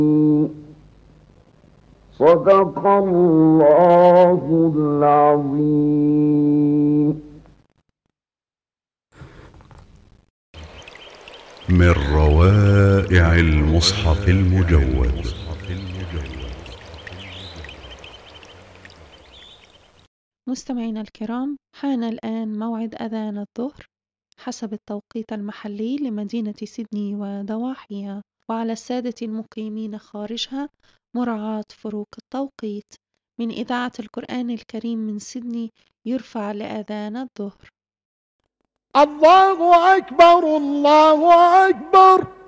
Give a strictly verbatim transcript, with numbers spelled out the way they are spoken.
صدق الله العظيم. من روائع المصحف المجود. مستمعينا الكرام، حان الآن موعد أذان الظهر حسب التوقيت المحلي لمدينة سيدني وضواحيها، وعلى السادة المقيمين خارجها مراعاة فروق التوقيت. من إذاعة القرآن الكريم من سيدني يرفع لأذان الظهر. الله أكبر الله أكبر.